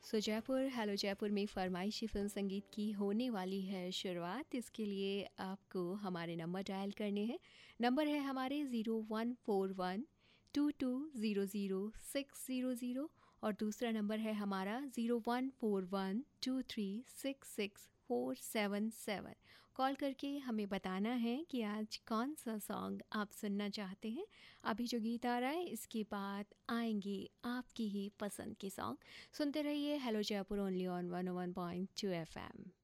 सो Jaipur hello Jaipur में फरमाइशी film संगीत की होने वाली है शुरुआत। इसके लिए आपको हमारे नंबर डायल करने हैं। नंबर है हमारे 014122000600 और दूसरा नंबर है हमारा 0141236647 कॉल करके हमें बताना है कि आज कौन सा सॉन्ग आप सुनना चाहते हैं। अभी जो गीत आ रहा है इसके बाद आएंगे आपकी ही पसंद के सॉन्ग। सुनते रहिए hello Jaipur only on 101.2 FM।